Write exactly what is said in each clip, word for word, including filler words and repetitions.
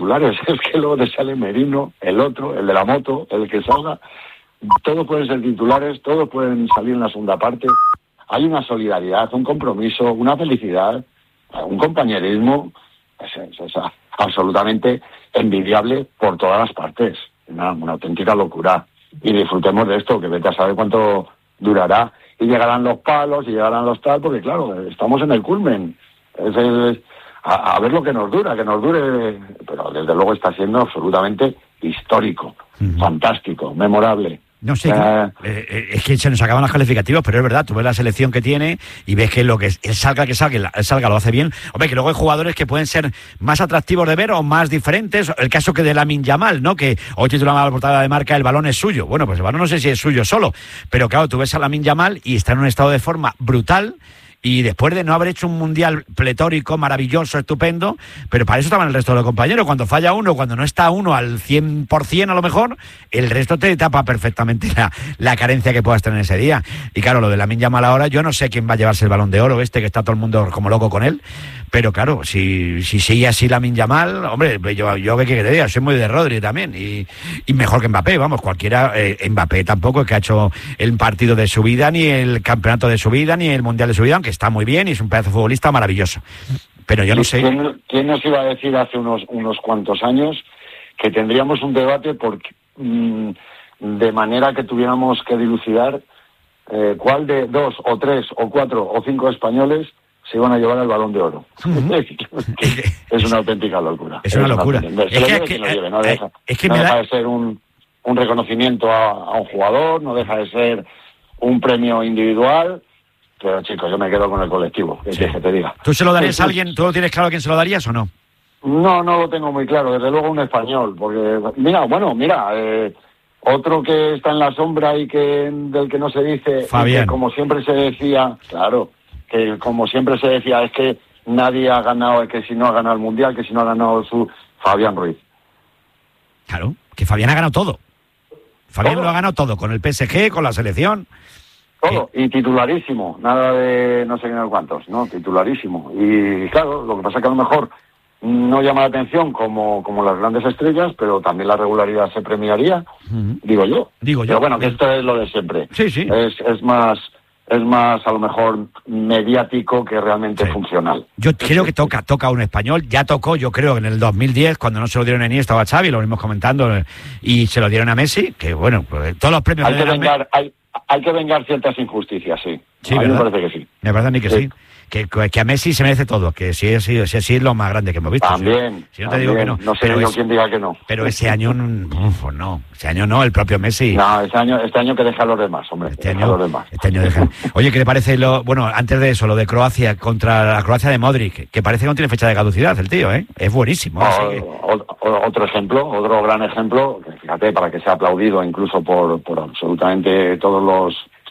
titulares, es que luego te sale Merino, el otro, el de la moto, el que salga, todos pueden ser titulares, todos pueden salir en la segunda parte. Hay una solidaridad, un compromiso, una felicidad, un compañerismo, es, es, es absolutamente envidiable por todas las partes, una, una auténtica locura. Y disfrutemos de esto, que vete a saber cuánto durará, y llegarán los palos, y llegarán los tal, porque claro, estamos en el culmen, es el, a, a ver lo que nos dura, que nos dure, pero desde luego está siendo absolutamente histórico, uh-huh. fantástico, memorable. No sé, eh, eh, es que se nos acaban los calificativos, pero es verdad, tú ves la selección que tiene y ves que lo que es, él salga, que salga, él salga, lo hace bien. Hombre, que luego hay jugadores que pueden ser más atractivos de ver o más diferentes. El caso que de Lamine Yamal, ¿no? Que hoy titulaba la portada de Marca, el balón es suyo. Bueno, pues el balón no sé si es suyo solo, pero claro, tú ves a Lamine Yamal y está en un estado de forma brutal. Y después de no haber hecho un mundial pletórico, maravilloso, estupendo, pero para eso estaban el resto de los compañeros. Cuando falla uno, cuando no está uno al cien por ciento a lo mejor, el resto te tapa perfectamente la, la carencia que puedas tener ese día. Y claro, lo de Lamine Yamal ahora, yo no sé quién va a llevarse el Balón de Oro, este que está todo el mundo como loco con él, pero claro, si, si sigue así Lamine Yamal, hombre, yo, yo qué quiero que te diga, soy muy de Rodri también, y, y mejor que Mbappé, vamos, cualquiera, eh, Mbappé tampoco es que ha hecho el partido de su vida, ni el campeonato de su vida, ni el mundial de su vida, aunque está muy bien y es un pedazo de futbolista maravilloso, pero yo no sé. ¿Quién, quién nos iba a decir hace unos unos cuantos años que tendríamos un debate porque, mmm, de manera que tuviéramos que dilucidar eh, cuál de dos o tres o cuatro o cinco españoles se iban a llevar el Balón de Oro? Uh-huh. Es una auténtica locura. Es una locura. Es que, que, que lleve, no deja, eh, es que no deja da... de ser un, un reconocimiento a, a un jugador, no deja de ser un premio individual. Pero chicos, yo me quedo con el colectivo, que, sí. que te diga. ¿Tú se lo darías a alguien? ¿Tú lo tienes claro a quién se lo darías o no? No, no lo tengo muy claro, desde luego un español, porque mira, bueno, mira, eh, otro que está en la sombra y que del que no se dice, Fabián. Y que como siempre se decía, claro, que como siempre se decía, es que nadie ha ganado, es que si no ha ganado el Mundial, que si no ha ganado su Fabián Ruiz. Claro, que Fabián ha ganado todo. Fabián ¿Todo? Lo ha ganado todo, con el P S G, con la selección. Todo, y titularísimo, nada de no sé qué no cuántos, ¿no? Titularísimo. Y claro, lo que pasa es que a lo mejor no llama la atención como, como las grandes estrellas, pero también la regularidad se premiaría, uh-huh. digo yo. Digo yo. Pero bueno, que esto es lo de siempre. Sí, sí. Es, es más... es más, a lo mejor, mediático que realmente sí. funcional. Yo creo que toca, toca a un español. Ya tocó, yo creo, en el dos mil diez, cuando no se lo dieron a Iniesta o a Xavi, lo venimos comentando, y se lo dieron a Messi, que bueno, pues todos los premios... Hay que vengar, hay, hay que vengar ciertas injusticias, sí. Sí, a mí ¿verdad? me parece que sí. Me parece a mí que sí. sí. Que, que a Messi se merece todo, que sí, sí, sí, sí es lo más grande que hemos visto. También. Si, si no también. te digo que no. No sé yo quién diga que no. Pero ese año, uf, no, ese año no, el propio Messi. No, este año, este año que deja a los demás, hombre. Este deja año, a los demás. Este año deja. Oye, ¿qué le parece lo, bueno, antes de eso, lo de Croacia contra la Croacia de Modric, que parece que no tiene fecha de caducidad el tío, ¿eh? Es buenísimo. O, que... o, o, otro ejemplo, otro gran ejemplo, que fíjate, para que sea aplaudido incluso por, por absolutamente todos los...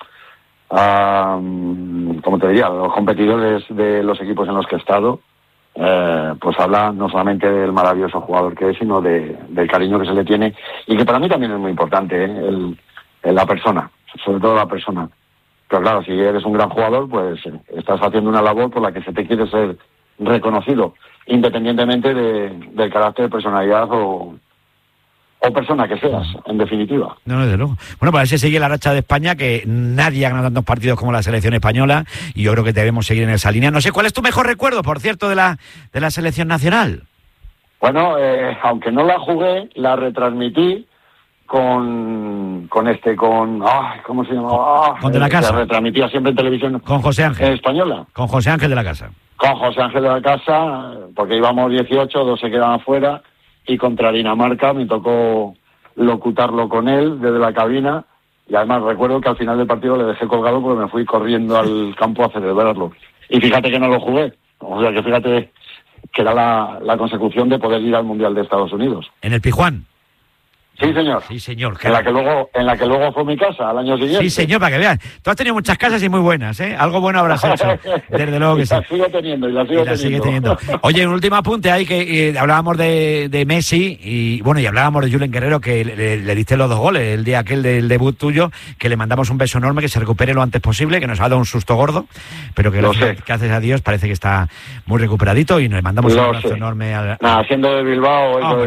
Um, como te diría, los competidores de los equipos en los que he estado, eh, pues habla no solamente del maravilloso jugador que es, sino de, del cariño que se le tiene, y que para mí también es muy importante, ¿eh? el, el, la persona, sobre todo la persona. Pero claro, si eres un gran jugador, pues estás haciendo una labor por la que se te quiere ser reconocido, independientemente de, del carácter, personalidad o... o persona que seas, en definitiva. No, no, desde luego. Bueno, pues así sigue la racha de España, que nadie ha ganado tantos partidos como la selección española, y yo creo que debemos seguir en esa línea. No sé, ¿cuál es tu mejor recuerdo, por cierto, de la de la selección nacional? Bueno, eh, aunque no la jugué, la retransmití con con este, con... Ay, ¿cómo se llama? Ah, con De la Casa. Se retransmitía siempre en televisión. Con José Ángel. Eh, española. Con José Ángel de la Casa. Con José Ángel de la Casa, porque íbamos dieciocho, dos se quedaban fuera, y contra Dinamarca me tocó locutarlo con él desde la cabina, y además recuerdo que al final del partido le dejé colgado porque me fui corriendo al campo a celebrarlo. Y fíjate que no lo jugué, o sea que fíjate que era la, la consecución de poder ir al Mundial de Estados Unidos. ¿En el Pijuán? Sí, señor. Sí, señor. En la que luego, en la que luego fue mi casa al año siguiente. Sí, señor, para que veas. Tú has tenido muchas casas y muy buenas, ¿eh? Algo bueno habrás hecho. Desde luego que y sí. La sigo teniendo, y la sigo y la teniendo. sigue teniendo. Oye, un último apunte ahí, que eh, hablábamos de, de Messi, y bueno, y hablábamos de Julen Guerrero, que le, le, le diste los dos goles el día aquel del debut tuyo, que le mandamos un beso enorme, que se recupere lo antes posible, que nos ha dado un susto gordo, pero que gracias, gracias a Dios parece que está muy recuperadito, y nos mandamos lo un abrazo sé. enorme. Al... Nada, siendo de Bilbao... Oh,